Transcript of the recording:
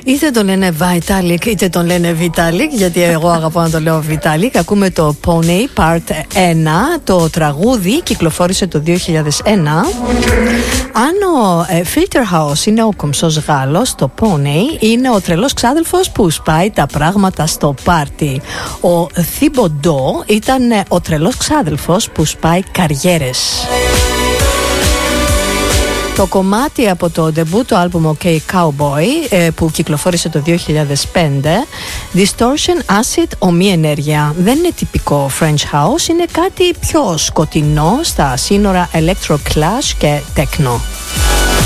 Είτε τον λένε Vitalik είτε τον λένε Vitalik, γιατί εγώ αγαπώ να το λέω Vitalik. Ακούμε το Pony Part 1. Το τραγούδι κυκλοφόρησε το 2001. Αν ο Filterhouse είναι ο κομψός Γάλλος, το Pony είναι ο τρελός ξάδελφος που σπάει τα πράγματα στο πάρτι. Ο Thibodeau ήταν ο τρελός ξάδελφος που σπάει καριέρες. Το κομμάτι από το ντεμπούτο άλμπουμ OK Cowboy που κυκλοφόρησε το 2005, Distortion, Acid, ομοίενέργεια. Δεν είναι τυπικό French House, είναι κάτι πιο σκοτεινό στα σύνορα Electro Clash και Techno.